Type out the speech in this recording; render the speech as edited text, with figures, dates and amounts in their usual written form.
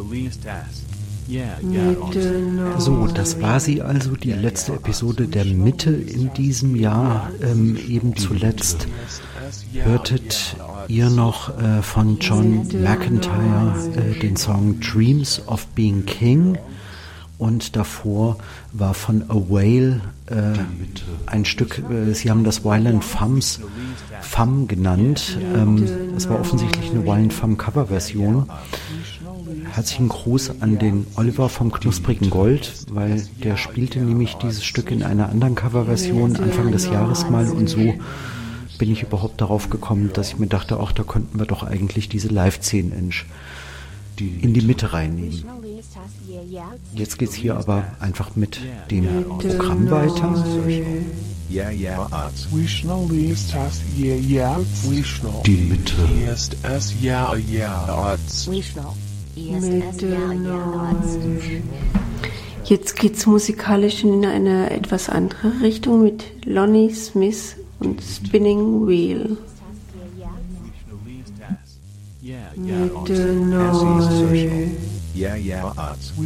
So, das war sie also, die letzte Episode der Mitte in diesem Jahr. Eben zuletzt hörtet ihr noch von John McEntire den Song Dreams of Being King. Und davor war von A Whale ein Stück, sie haben das Violent Femmes Femme genannt. Es war offensichtlich eine Violent Femme Coverversion. Herzlichen Gruß an den Oliver vom Knusprigen Gold, weil der spielte nämlich dieses Stück in einer anderen Coverversion Anfang des Jahres mal und so bin ich überhaupt darauf gekommen, dass ich mir dachte, ach, da könnten wir doch eigentlich diese Live 10-Inch in die Mitte reinnehmen. Jetzt geht's hier aber einfach mit dem Programm weiter. Die Mitte. Jetzt geht's musikalisch in eine etwas andere Richtung mit Lonnie Smith und Spinning Wheel. Mitte neu.